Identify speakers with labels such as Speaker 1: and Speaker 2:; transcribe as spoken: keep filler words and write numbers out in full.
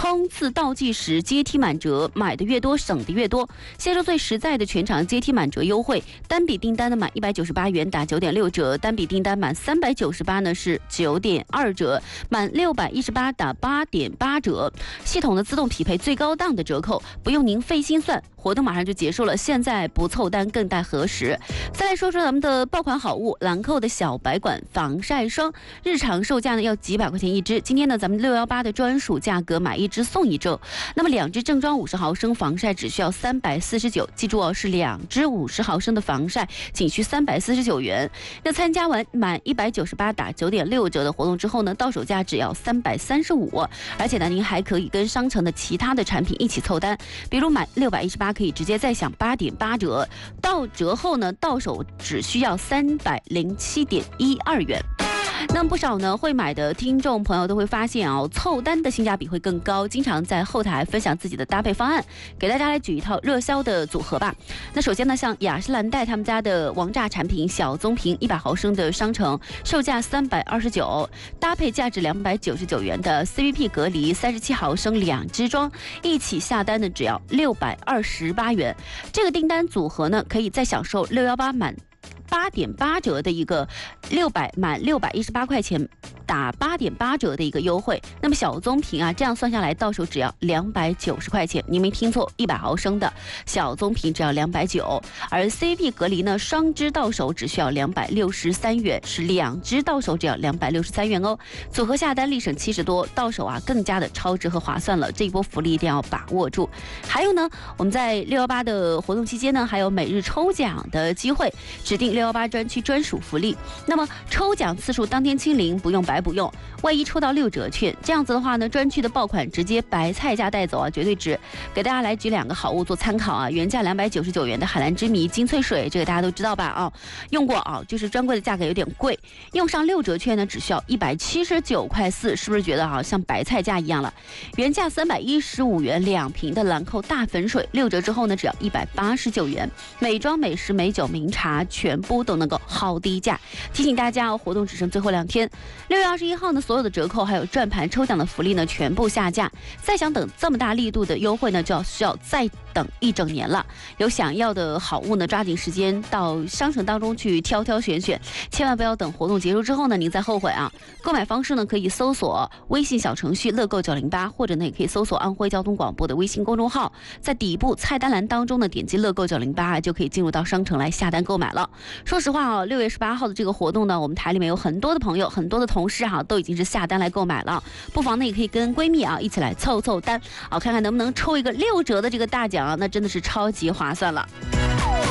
Speaker 1: 冲刺倒计时阶梯满折，买的越多省的越多。现说最实在的全场阶梯满折优惠，单笔订单呢满一百九十八元打九点六折，单笔订单满三百九十八呢是九点二折，满六百一十八打八点八折。系统的自动匹配最高档的折扣，不用您费心算。活动马上就结束了，现在不凑单更待何时？再来说说咱们的爆款好物，兰蔻的小白管防晒霜，日常售价呢要几百块钱一支，今天呢咱们六一八的专属价格，买一支送一支。那么两支正装五十毫升防晒只需要三百四十九，记住哦，是两支五十毫升的防晒仅需三百四十九元。那参加完满一百九十八打九点六折的活动之后呢，到手价只要三百三十五，而且呢您还可以跟商城的其他的产品一起凑单，比如买六百一十八可以直接再享八点八折，到折后呢到手只需要三百零七点一二元。那么不少呢会买的听众朋友都会发现哦，凑单的性价比会更高，经常在后台分享自己的搭配方案，给大家来举一套热销的组合吧。那首先呢，像雅诗兰黛他们家的王炸产品小棕瓶一百毫升的商城，售价三百二十九，搭配价值两百九十九元的 C V P 隔离三十七毫升两支装，一起下单的只要六百二十八元。这个订单组合呢，可以再享受六一八满八点八折的一个六百满六百一十八块钱打八点八折的一个优惠。那么小棕瓶啊，这样算下来到手只要两百九十块钱，你没听错，一百毫升的小棕瓶只要两百九，而 C V P 隔离呢，双支到手只需要两百六十三元，是两支到手只要两百六十三元哦。组合下单立省七十多，到手啊更加的超值和划算了，这一波福利一定要把握住。还有呢，我们在六一八的活动期间呢，还有每日抽奖的机会，指定六一八专区专属福利。那么抽奖次数当天清零，不用白不用，万一抽到六折券，这样子的话呢，专区的爆款直接白菜价带走啊，绝对值。给大家来举两个好物做参考啊，原价两百九十九元的海蓝之谜精粹水，这个大家都知道吧啊，用过啊，就是专柜的价格有点贵，用上六折券呢，只需要一百七十九块四，是不是觉得啊像白菜价一样了？原价三百一十五元两瓶的兰蔻大粉水，六折之后呢，只要一百八十九元。美妆、美食、美酒、名茶，全部都能够好低价。提醒大家哦，活动只剩最后两天，六月二十一号呢，所有的折扣还有转盘抽奖的福利呢，全部下架。再想等这么大力度的优惠呢，就要需要再等一整年了。有想要的好物呢，抓紧时间到商城当中去挑挑选选，千万不要等活动结束之后呢，您再后悔啊！购买方式呢，可以搜索微信小程序乐购九零八，或者呢，也可以搜索安徽交通广播的微信公众号，在底部菜单栏当中呢，点击乐购九零八就可以进入到商城来下单购买了。说实话啊，六月十八号的这个活动呢，我们台里面有很多的朋友、很多的同事哈、啊，都已经是下单来购买了。不妨呢，也可以跟闺蜜啊一起来凑凑单啊，看看能不能抽一个六折的这个大奖啊，那真的是超级划算了。